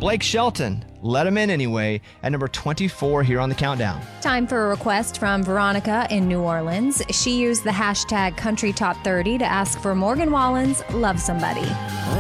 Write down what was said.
Blake Shelton, Let Him In Anyway, at number 24 here on the countdown. Time for a request from Veronica in New Orleans. She used the hashtag CountryTop30 to ask for Morgan Wallen's Love Somebody.